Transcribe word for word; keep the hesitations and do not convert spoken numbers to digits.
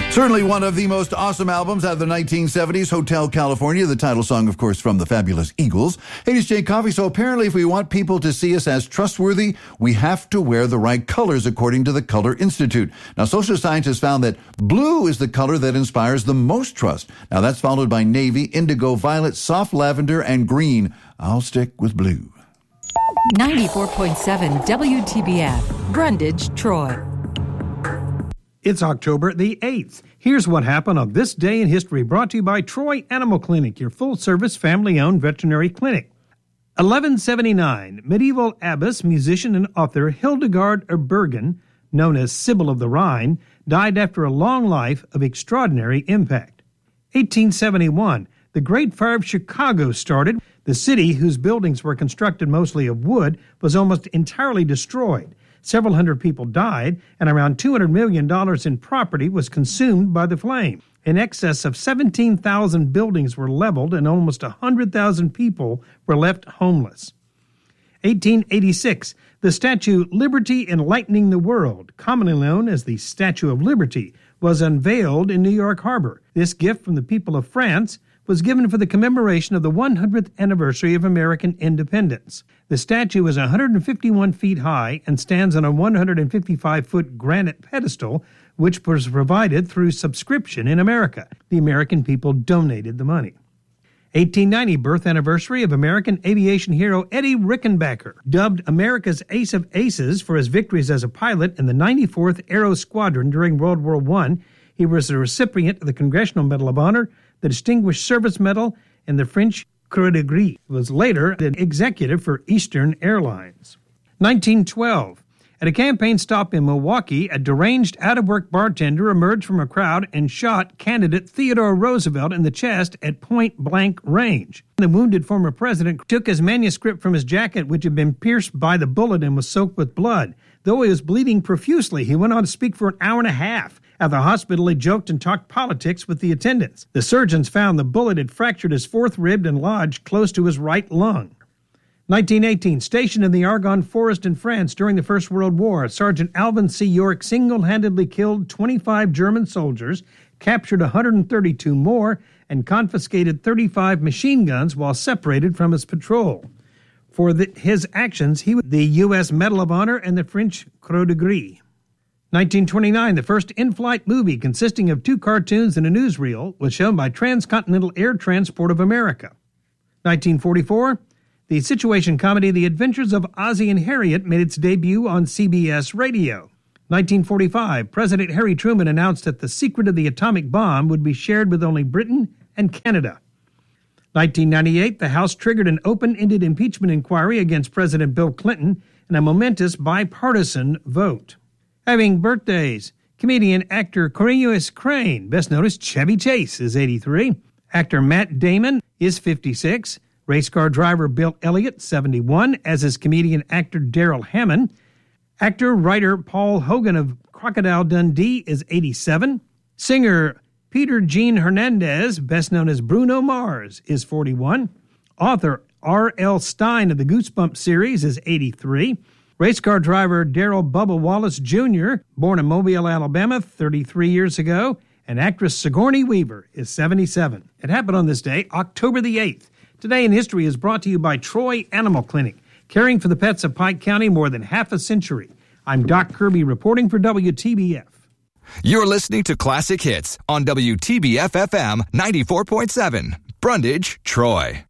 Certainly one of the most awesome albums out of the nineteen seventies, Hotel California, the title song, of course, from the fabulous Eagles. Hey, it's Jay Coffey. So apparently if we want people to see us as trustworthy, we have to wear the right colors, according to the Color Institute. Now, social scientists found that blue is the color that inspires the most trust. Now, that's followed by navy, indigo, violet, soft lavender, and green. I'll stick with blue. ninety-four point seven W T B F, Brundage, Troy. It's October the eighth. Here's what happened on this day in history, brought to you by Troy Animal Clinic, your full-service, family-owned veterinary clinic. eleven seventy-nine, medieval abbess, musician, and author Hildegard of Bergen, known as Sibyl of the Rhine, died after a long life of extraordinary impact. eighteen seventy-one, the Great Fire of Chicago started. The city, whose buildings were constructed mostly of wood, was almost entirely destroyed. Several hundred people died, and around two hundred million dollars in property was consumed by the flame. In excess of seventeen thousand buildings were leveled, and almost one hundred thousand people were left homeless. eighteen eighty-six, the statue Liberty Enlightening the World, commonly known as the Statue of Liberty, was unveiled in New York Harbor. This gift from the people of France was given for the commemoration of the one hundredth anniversary of American independence. The statue is one hundred fifty-one feet high and stands on a one hundred fifty-five foot granite pedestal, which was provided through subscription in America. The American people donated the money. eighteen ninety, birth anniversary of American aviation hero Eddie Rickenbacker, dubbed America's Ace of Aces for his victories as a pilot in the ninety-fourth Aero Squadron during World War One. He was the recipient of the Congressional Medal of Honor, the Distinguished Service Medal, and the French Croix de Guerre. He was later an executive for Eastern Airlines. nineteen twelve. At a campaign stop in Milwaukee, a deranged, out-of-work bartender emerged from a crowd and shot candidate Theodore Roosevelt in the chest at point-blank range. The wounded former president took his manuscript from his jacket, which had been pierced by the bullet and was soaked with blood. Though he was bleeding profusely, he went on to speak for an hour and a half. At the hospital, he joked and talked politics with the attendants. The surgeons found the bullet had fractured his fourth rib and lodged close to his right lung. nineteen eighteen, stationed in the Argonne Forest in France during the First World War, Sergeant Alvin C. York single-handedly killed twenty-five German soldiers, captured one hundred thirty-two more, and confiscated thirty-five machine guns while separated from his patrol. For the, his actions, he was the U S Medal of Honor and the French Croix de Guerre. nineteen twenty-nine, the first in-flight movie consisting of two cartoons and a newsreel was shown by Transcontinental Air Transport of America. nineteen forty-four, the situation comedy The Adventures of Ozzie and Harriet made its debut on C B S Radio. nineteen forty-five, President Harry Truman announced that the secret of the atomic bomb would be shared with only Britain and Canada. nineteen ninety-eight, the House triggered an open-ended impeachment inquiry against President Bill Clinton in a momentous bipartisan vote. Having birthdays, comedian actor Cornelius Crane, best known as Chevy Chase, is eighty-three. Actor Matt Damon is fifty-six. Race car driver Bill Elliott, seventy-one, as is comedian actor Daryl Hammond. Actor, writer Paul Hogan of Crocodile Dundee is eighty-seven. Singer Peter Gene Hernandez, best known as Bruno Mars, is forty-one. Author R L Stein of the Goosebumps series is eighty-three. Race car driver Darrell Bubba Wallace Junior, born in Mobile, Alabama, thirty-three years ago, and actress Sigourney Weaver is seventy-seven. It happened on this day, October the eighth. Today in History is brought to you by Troy Animal Clinic, caring for the pets of Pike County more than half a century. I'm Doc Kirby reporting for W T B F. You're listening to Classic Hits on W T B F F M ninety-four point seven, Brundage, Troy.